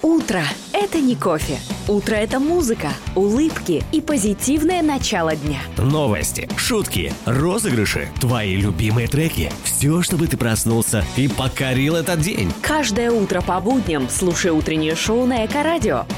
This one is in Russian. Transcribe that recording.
Утро – это не кофе. Утро – это музыка, улыбки и позитивное начало дня. Новости, шутки, розыгрыши, твои любимые треки. Все, чтобы ты проснулся и покорил этот день. Каждое утро по будням слушай утреннее шоу на Эко-радио.